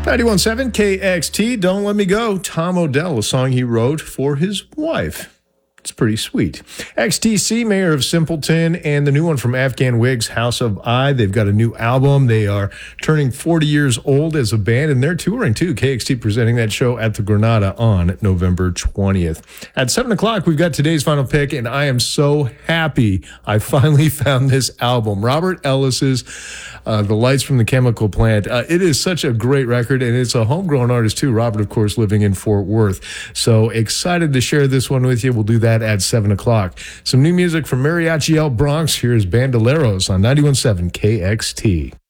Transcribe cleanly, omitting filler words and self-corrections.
91.7 KXT, Don't Let Me Go. Tom Odell, a song he wrote for his wife. It's pretty sweet. XTC, Mayor of Simpleton, and the new one from Afghan Wigs, House of I. They've got a new album. They are turning 40 years old as a band, and they're touring too. KXT presenting that show at the Granada on November 20th. At 7 o'clock, we've got today's final pick, and I am so happy I finally found this album. Robert Ellis's The Lights from the Chemical Plant. It is such a great record, and it's a homegrown artist too. Robert, of course, living in Fort Worth. So excited to share this one with you. We'll do that at 7 o'clock. Some new music from Mariachi El Bronx. Here's Bandoleros on 91.7 KXT.